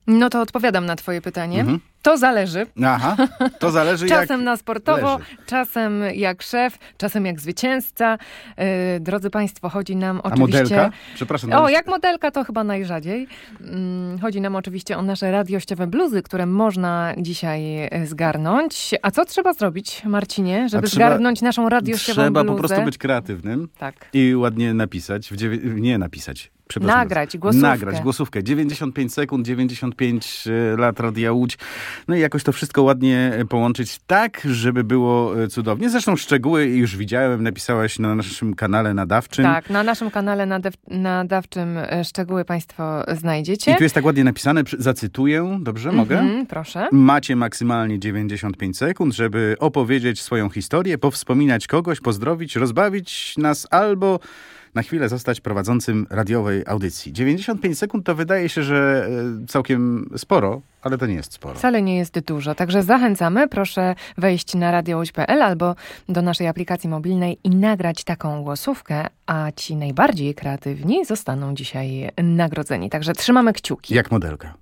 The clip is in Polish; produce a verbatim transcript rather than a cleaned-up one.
No to odpowiadam na twoje pytanie. Mhm. To zależy. Aha, to zależy Czasem jak na sportowo, leży. czasem jak szef, czasem jak zwycięzca. Yy, drodzy państwo, chodzi nam A oczywiście... modelka? Przepraszam. O, jak modelka to chyba najrzadziej. Yy, chodzi nam oczywiście o nasze radiościowe bluzy, które można dzisiaj zgarnąć. A co trzeba zrobić, Marcinie, żeby trzeba, zgarnąć naszą radiościową Trzeba bluzę? po prostu być kreatywnym Tak. i ładnie napisać. W dziewię- nie napisać. Nagrać głosówkę. Nagrać głosówkę. dziewięćdziesiąt pięć sekund, dziewięćdziesiąt pięć lat Radia Łódź. No i jakoś to wszystko ładnie połączyć tak, żeby było cudownie. Zresztą szczegóły już widziałem, napisałaś na naszym kanale nadawczym. Tak, na naszym kanale nadaw- nadawczym szczegóły państwo znajdziecie. I tu jest tak ładnie napisane, zacytuję, dobrze, mogę? Mhm, proszę. Macie maksymalnie dziewięćdziesiąt pięć sekund, żeby opowiedzieć swoją historię, powspominać kogoś, pozdrowić, rozbawić nas albo na chwilę zostać prowadzącym radiowej audycji. dziewięćdziesiąt pięć sekund to wydaje się, że całkiem sporo, ale to nie jest sporo. Wcale nie jest dużo, także zachęcamy. Proszę wejść na radio łódź kropka p l albo do naszej aplikacji mobilnej i nagrać taką głosówkę, a ci najbardziej kreatywni zostaną dzisiaj nagrodzeni. Także trzymamy kciuki. Jak modelka.